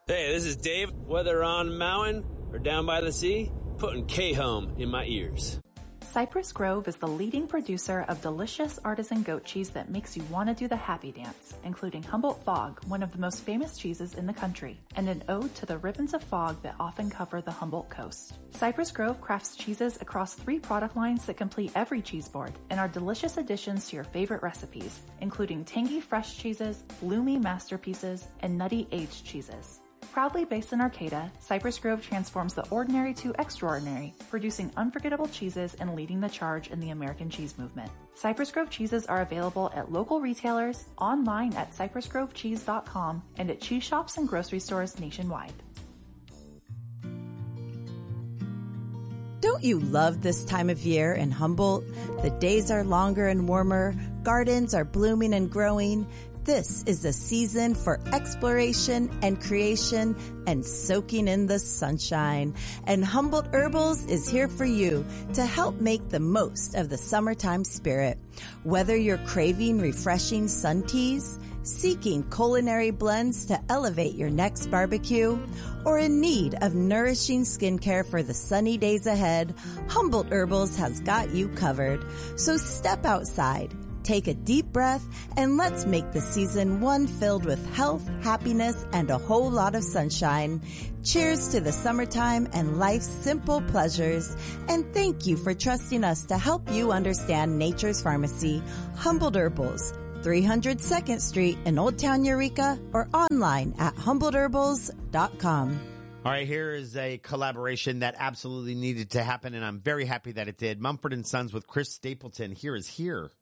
Hey, this is Dave. Whether on a mountain or down by the sea, putting K-Home in my ears. Cypress Grove is the leading producer of delicious artisan goat cheese that makes you want to do the happy dance, including Humboldt Fog, one of the most famous cheeses in the country, and an ode to the ribbons of fog that often cover the Humboldt coast. Cypress Grove crafts cheeses across 3 product lines that complete every cheese board and are delicious additions to your favorite recipes, including tangy fresh cheeses, bloomy masterpieces, and nutty aged cheeses. Proudly based in Arcata, Cypress Grove transforms the ordinary to extraordinary, producing unforgettable cheeses and leading the charge in the American cheese movement. Cypress Grove cheeses are available at local retailers, online at cypressgrovecheese.com, and at cheese shops and grocery stores nationwide. Don't you love this time of year in Humboldt? The days are longer and warmer, gardens are blooming and growing. This is the season for exploration and creation and soaking in the sunshine. And Humboldt Herbals is here for you to help make the most of the summertime spirit. Whether you're craving refreshing sun teas, seeking culinary blends to elevate your next barbecue, or in need of nourishing skincare for the sunny days ahead, Humboldt Herbals has got you covered. So step outside, take a deep breath, and let's make the season one filled with health, happiness, and a whole lot of sunshine. Cheers to the summertime and life's simple pleasures. And thank you for trusting us to help you understand nature's pharmacy, Humboldt Herbals, 300 2nd Street in Old Town Eureka, or online at HumboldtHerbals.com. All right, here is a collaboration that absolutely needed to happen, and I'm very happy that it did. Mumford & Sons with Chris Stapleton. Here is Here.